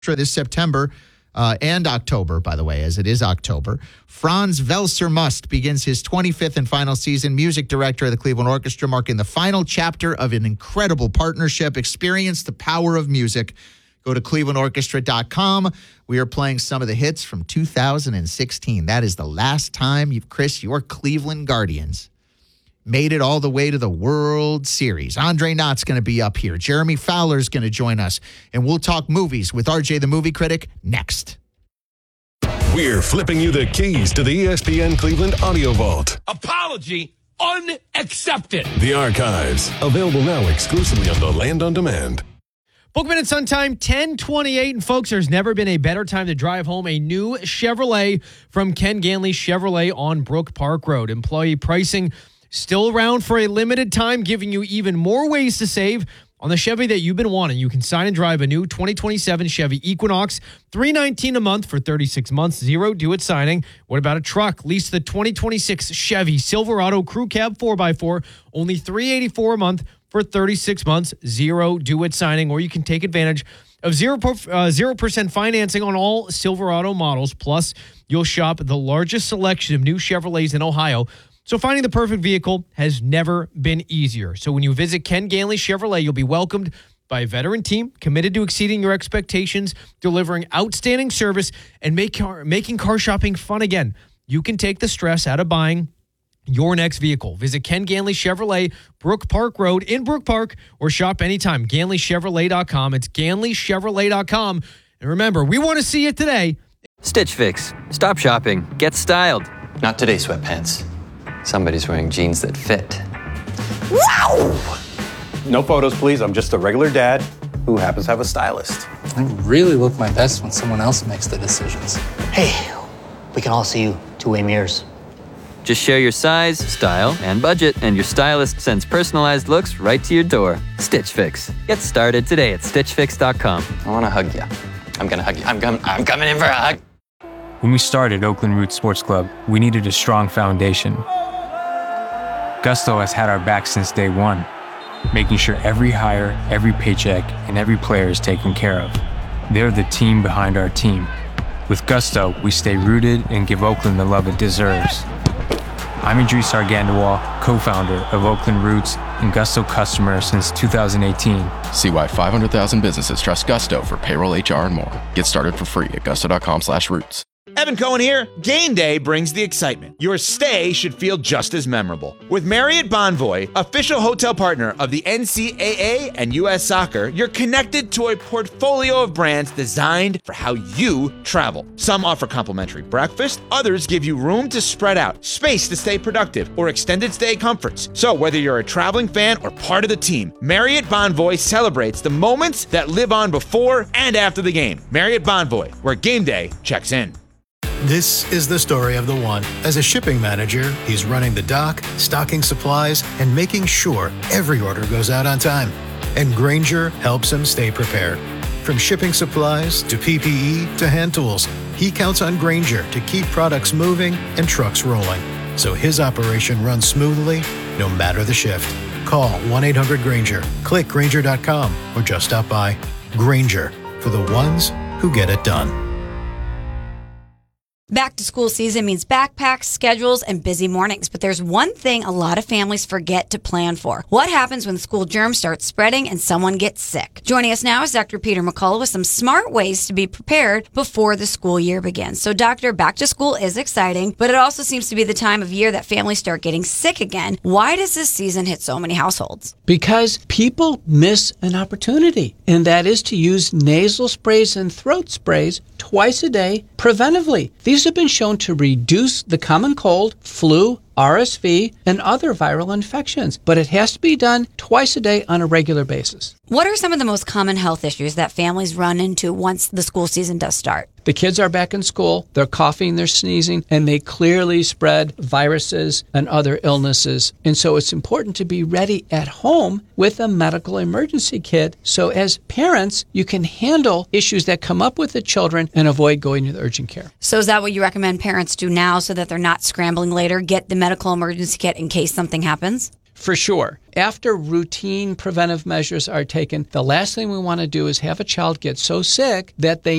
this September and October, by the way, as it is October. Franz Welser-Must begins his 25th and final season, music director of the Cleveland Orchestra, marking the final chapter of an incredible partnership. Experience the power of music. Go to clevelandorchestra.com. We are playing some of the hits from 2016. That is the last time your Cleveland Guardians made it all the way to the World Series. Andre Knott's going to be up here. Jeremy Fowler's going to join us. And we'll talk movies with RJ the Movie Critic next. We're flipping you the keys to the ESPN Cleveland Audio Vault. Apology unaccepted. The archives, available now exclusively on the Land on Demand. Bookman and Sun time, 10:28. And folks, there's never been a better time to drive home a new Chevrolet from Ken Ganley Chevrolet on Brook Park Road. Employee pricing still around for a limited time, giving you even more ways to save on the Chevy that you've been wanting. You can sign and drive a new 2027 Chevy Equinox, $319 a month for 36 months, zero due at signing. What about a truck? Lease the 2026 Chevy Silverado Crew Cab 4x4, only $384 a month for 36 months, zero due at signing. Or you can take advantage of 0% financing on all Silverado models. Plus, you'll shop the largest selection of new Chevrolets in Ohio. So finding the perfect vehicle has never been easier. So when you visit Ken Ganley Chevrolet, you'll be welcomed by a veteran team committed to exceeding your expectations, delivering outstanding service, and making car shopping fun again. You can take the stress out of buying your next vehicle. Visit Ken Ganley Chevrolet, Brook Park Road in Brook Park, or shop anytime. GanleyChevrolet.com. It's GanleyChevrolet.com. And remember, we want to see it today. Stitch Fix. Stop shopping. Get styled. Not today, sweatpants. Somebody's wearing jeans that fit. Wow! No photos, please. I'm just a regular dad who happens to have a stylist. I really look my best when someone else makes the decisions. Hey, we can all see you two-way mirrors. Just share your size, style, and budget, and your stylist sends personalized looks right to your door. Stitch Fix. Get started today at StitchFix.com. I want to hug you. I'm going to hug you. I'm coming in for a hug. When we started Oakland Roots Sports Club, we needed a strong foundation. Gusto has had our back since day one, making sure every hire, every paycheck, and every player is taken care of. They're the team behind our team. With Gusto, we stay rooted and give Oakland the love it deserves. I'm Idris Argandawal, co-founder of Oakland Roots and Gusto customer since 2018. See why 500,000 businesses trust Gusto for payroll, HR, and more. Get started for free at gusto.com/roots. Evan Cohen here. Game day brings the excitement. Your stay should feel just as memorable. With Marriott Bonvoy, official hotel partner of the NCAA and U.S. Soccer, you're connected to a portfolio of brands designed for how you travel. Some offer complimentary breakfast, others give you room to spread out, space to stay productive, or extended stay comforts. So whether you're a traveling fan or part of the team, Marriott Bonvoy celebrates the moments that live on before and after the game. Marriott Bonvoy, where game day checks in. This is the story of the one. As a shipping manager, he's running the dock, stocking supplies, and making sure every order goes out on time. And Grainger helps him stay prepared. From shipping supplies to PPE to hand tools, he counts on Grainger to keep products moving and trucks rolling. So his operation runs smoothly, no matter the shift. Call 1-800-GRAINGER, click Grainger.com, or just stop by. Grainger, for the ones who get it done. Back to school season means backpacks, schedules, and busy mornings. But there's one thing a lot of families forget to plan for. What happens when school germs start spreading and someone gets sick? Joining us now is Dr. Peter McCullough with some smart ways to be prepared before the school year begins. So, Doctor, back to school is exciting, but it also seems to be the time of year that families start getting sick again. Why does this season hit so many households? Because people miss an opportunity, and that is to use nasal sprays and throat sprays twice a day preventively. These have been shown to reduce the common cold, flu, RSV, and other viral infections, but it has to be done twice a day on a regular basis. What are some of the most common health issues that families run into once the school season does start? The kids are back in school, they're coughing, they're sneezing, and they clearly spread viruses and other illnesses. And so it's important to be ready at home with a medical emergency kit. So as parents, you can handle issues that come up with the children and avoid going to the urgent care. So is that what you recommend parents do now so that they're not scrambling later? Get the medical emergency kit in case something happens? For sure. After routine preventive measures are taken, the last thing we want to do is have a child get so sick that they